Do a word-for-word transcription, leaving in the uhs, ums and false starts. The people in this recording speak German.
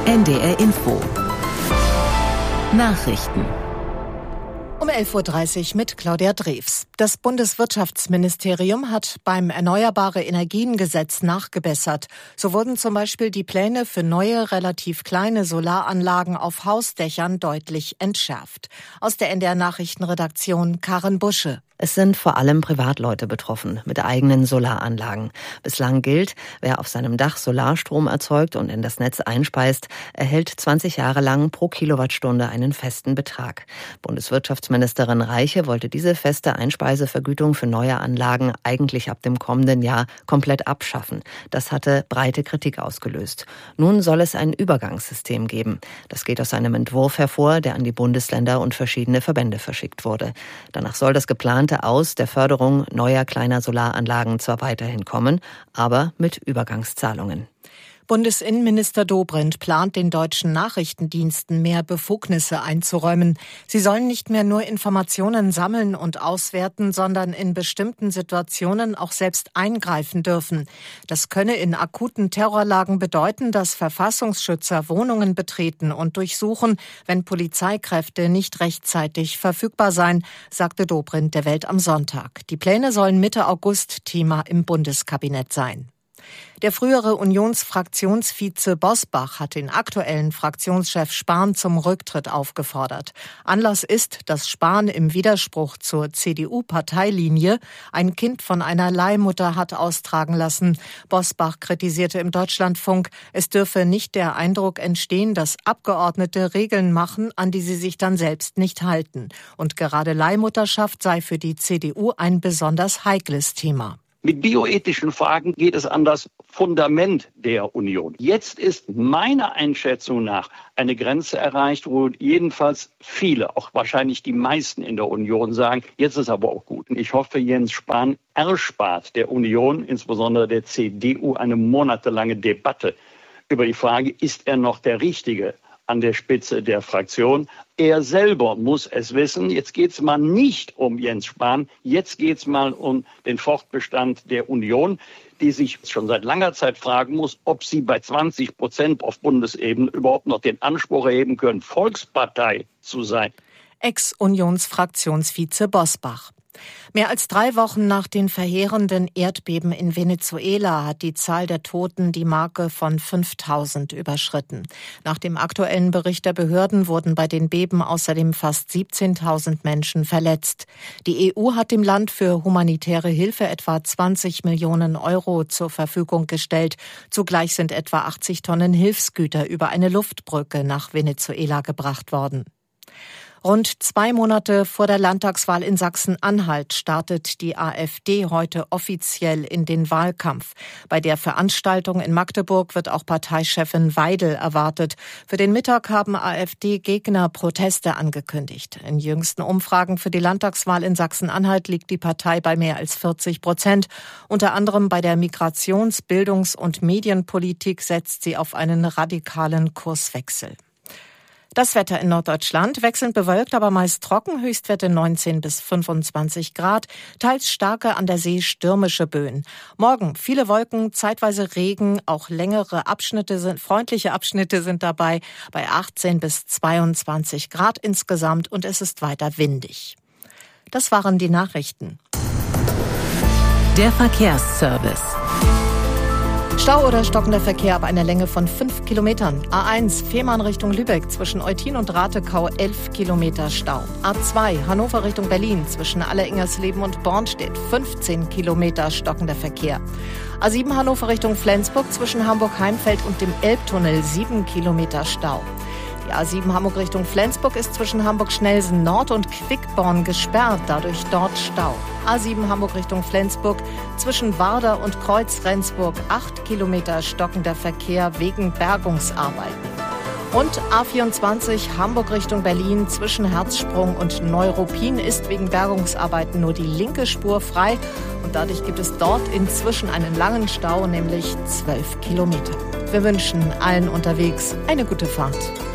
N D R Info. Nachrichten. Um elf Uhr dreißig mit Claudia Drews. Das Bundeswirtschaftsministerium hat beim Erneuerbare-Energien-Gesetz nachgebessert. So wurden zum Beispiel die Pläne für neue, relativ kleine Solaranlagen auf Hausdächern deutlich entschärft. Aus der N D R-Nachrichtenredaktion Karin Busche. Es sind vor allem Privatleute betroffen mit eigenen Solaranlagen. Bislang gilt, wer auf seinem Dach Solarstrom erzeugt und in das Netz einspeist, erhält zwanzig Jahre lang pro Kilowattstunde einen festen Betrag. Bundeswirtschaftsministerin Reiche wollte diese feste Einspeisevergütung für neue Anlagen eigentlich ab dem kommenden Jahr komplett abschaffen. Das hatte breite Kritik ausgelöst. Nun soll es ein Übergangssystem geben. Das geht aus einem Entwurf hervor, der an die Bundesländer und verschiedene Verbände verschickt wurde. Danach soll das geplante Aus der Förderung neuer kleiner Solaranlagen zwar weiterhin kommen, aber mit Übergangszahlungen. Bundesinnenminister Dobrindt plant, den deutschen Nachrichtendiensten mehr Befugnisse einzuräumen. Sie sollen nicht mehr nur Informationen sammeln und auswerten, sondern in bestimmten Situationen auch selbst eingreifen dürfen. Das könne in akuten Terrorlagen bedeuten, dass Verfassungsschützer Wohnungen betreten und durchsuchen, wenn Polizeikräfte nicht rechtzeitig verfügbar seien, sagte Dobrindt der Welt am Sonntag. Die Pläne sollen Mitte August Thema im Bundeskabinett sein. Der frühere Unionsfraktionsvize Bosbach hat den aktuellen Fraktionschef Spahn zum Rücktritt aufgefordert. Anlass ist, dass Spahn im Widerspruch zur C D U-Parteilinie ein Kind von einer Leihmutter hat austragen lassen. Bosbach kritisierte im Deutschlandfunk, es dürfe nicht der Eindruck entstehen, dass Abgeordnete Regeln machen, an die sie sich dann selbst nicht halten. Und gerade Leihmutterschaft sei für die C D U ein besonders heikles Thema. Mit bioethischen Fragen geht es an das Fundament der Union. Jetzt ist meiner Einschätzung nach eine Grenze erreicht, wo jedenfalls viele, auch wahrscheinlich die meisten in der Union sagen, jetzt ist aber auch gut. Ich hoffe, Jens Spahn erspart der Union, insbesondere der C D U, eine monatelange Debatte über die Frage, ist er noch der Richtige an der Spitze der Fraktion. Er selber muss es wissen. Jetzt geht es mal nicht um Jens Spahn, jetzt geht es mal um den Fortbestand der Union, die sich schon seit langer Zeit fragen muss, ob sie bei zwanzig Prozent auf Bundesebene überhaupt noch den Anspruch erheben können, Volkspartei zu sein. Ex-Unionsfraktionsvize Bosbach. Mehr als drei Wochen nach den verheerenden Erdbeben in Venezuela hat die Zahl der Toten die Marke von fünftausend überschritten. Nach dem aktuellen Bericht der Behörden wurden bei den Beben außerdem fast siebzehntausend Menschen verletzt. Die E U hat dem Land für humanitäre Hilfe etwa zwanzig Millionen Euro zur Verfügung gestellt. Zugleich sind etwa achtzig Tonnen Hilfsgüter über eine Luftbrücke nach Venezuela gebracht worden. Rund zwei Monate vor der Landtagswahl in Sachsen-Anhalt startet die AfD heute offiziell in den Wahlkampf. Bei der Veranstaltung in Magdeburg wird auch Parteichefin Weidel erwartet. Für den Mittag haben AfD-Gegner Proteste angekündigt. In jüngsten Umfragen für die Landtagswahl in Sachsen-Anhalt liegt die Partei bei mehr als vierzig Prozent. Unter anderem bei der Migrations-, Bildungs- und Medienpolitik setzt sie auf einen radikalen Kurswechsel. Das Wetter in Norddeutschland wechselnd bewölkt, aber meist trocken, Höchstwerte neunzehn bis fünfundzwanzig Grad, teils starke, an der See stürmische Böen. Morgen viele Wolken, zeitweise Regen, auch längere Abschnitte sind, freundliche Abschnitte sind dabei, bei achtzehn bis zweiundzwanzig Grad insgesamt und es ist weiter windig. Das waren die Nachrichten. Der Verkehrsservice. Stau oder stockender Verkehr ab einer Länge von fünf Kilometern. A eins, Fehmarn Richtung Lübeck, zwischen Eutin und Ratekau elf Kilometer Stau. A zwei, Hannover Richtung Berlin, zwischen Alleringersleben und Bornstedt fünfzehn Kilometer stockender Verkehr. A sieben, Hannover Richtung Flensburg, zwischen Hamburg-Heimfeld und dem Elbtunnel sieben Kilometer Stau. Die A sieben Hamburg Richtung Flensburg ist zwischen Hamburg-Schnelsen Nord und Quickborn gesperrt, dadurch dort Stau. A sieben Hamburg Richtung Flensburg, zwischen Warder und Kreuz-Rendsburg acht Kilometer stockender Verkehr wegen Bergungsarbeiten. Und A vierundzwanzig Hamburg Richtung Berlin, zwischen Herzsprung und Neuruppin ist wegen Bergungsarbeiten nur die linke Spur frei. Und dadurch gibt es dort inzwischen einen langen Stau, nämlich zwölf Kilometer. Wir wünschen allen unterwegs eine gute Fahrt.